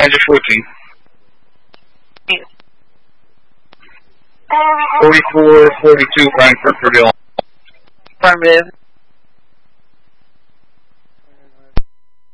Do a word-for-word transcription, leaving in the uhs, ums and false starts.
Commander switching. forty-four forty-two Frankfurt for Dylan. Affirmative.